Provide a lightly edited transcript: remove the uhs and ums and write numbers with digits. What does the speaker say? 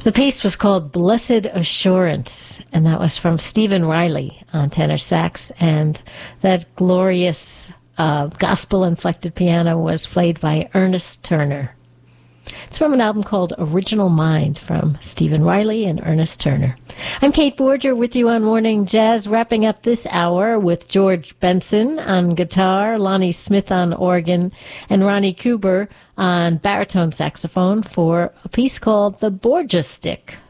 The piece was called Blessed Assurance, and that was from Stephen Riley on tenor sax, and that glorious gospel-inflected piano was played by Ernest Turner. It's from an album called Original Mind from Stephen Riley and Ernest Turner. I'm Kate Borger with you on Morning Jazz, wrapping up this hour with George Benson on guitar, Lonnie Smith on organ, and Ronnie Kuber on baritone saxophone for a piece called The Borgia Stick.